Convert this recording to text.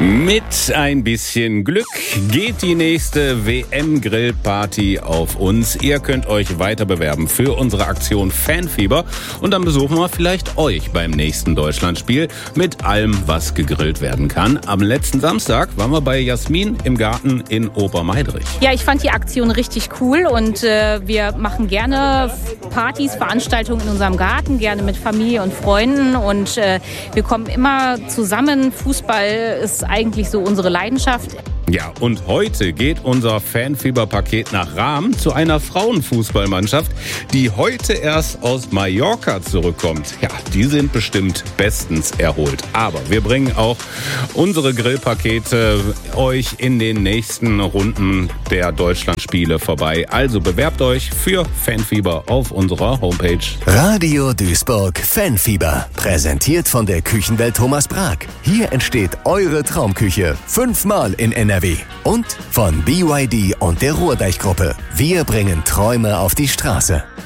Mit ein bisschen Glück geht die nächste WM-Grillparty auf uns. Ihr könnt euch weiter bewerben für unsere Aktion Fanfieber und dann besuchen wir vielleicht euch beim nächsten Deutschlandspiel mit allem, was gegrillt werden kann. Am letzten Samstag waren wir bei Jasmin im Garten in Obermeidrich. Ja, ich fand die Aktion richtig cool und wir machen gerne Partys, Veranstaltungen in unserem Garten, gerne mit Familie und Freunden und wir kommen immer zusammen. Fußball ist eigentlich so unsere Leidenschaft. Ja, und heute geht unser Fanfieber-Paket nach Rahm zu einer Frauenfußballmannschaft, die heute erst aus Mallorca zurückkommt. Ja, die sind bestimmt bestens erholt. Aber wir bringen auch unsere Grillpakete euch in den nächsten Runden der Deutschlandspiele vorbei. Also bewerbt euch für Fanfieber auf unserer Homepage. Radio Duisburg Fanfieber. Präsentiert von der Küchenwelt Thomas Brag. Hier entsteht eure Traumküche. 5-mal in NRW. Und von BYD und der Ruhrdeich-Gruppe. Wir bringen Träume auf die Straße.